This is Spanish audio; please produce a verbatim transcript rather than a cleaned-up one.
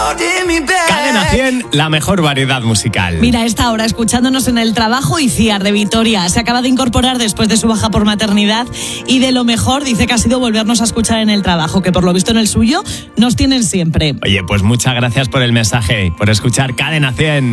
Cadena cien, la mejor variedad musical. Mira, a esta hora escuchándonos en el trabajo, Iciar de Vitoria. Se acaba de incorporar después de su baja por maternidad y de lo mejor dice que ha sido volvernos a escuchar en el trabajo, que por lo visto en el suyo nos tienen siempre. Oye, pues muchas gracias por el mensaje, por escuchar Cadena cien.